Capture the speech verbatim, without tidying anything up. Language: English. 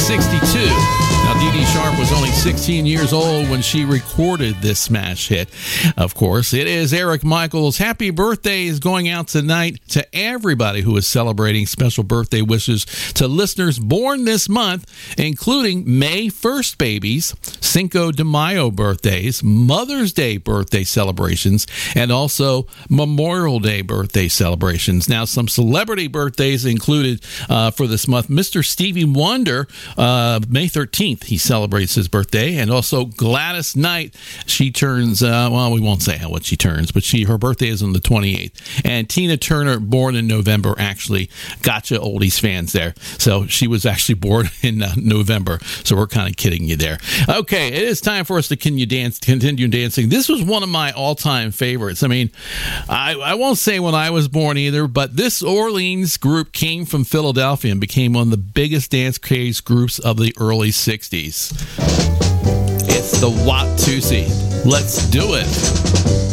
sixty-two. Now, Dee Dee Sharp was only sixteen years old when she recorded this smash hit. Of course, it is Eric Michaels. Happy birthday is going out tonight to everybody who is celebrating. Special birthday wishes to listeners born this month, including May first babies, Cinco de Mayo birthdays, Mother's Day birthday celebrations, and also Memorial Day birthday celebrations. Now, some celebrity birthdays included uh, for this month. Mister Stevie Wonder, uh, May thirteenth, he celebrates his birthday, and also Gladys Knight. She turns, uh, well, we won't say how what she turns, but she her birthday is on the twenty-eighth. And Tina Turner, born in November, actually, gotcha oldies fans there. So she was actually born in uh, November, so we're kind of kidding you there. Okay, it is time for us to continue, dance, continue dancing. This was one of my all-time favorites. I mean, I, I won't say when I was born either, but this Orleans group came from Philadelphia and became one of the biggest dance craze groups of the early sixties. It's the Watusi. Let's do it.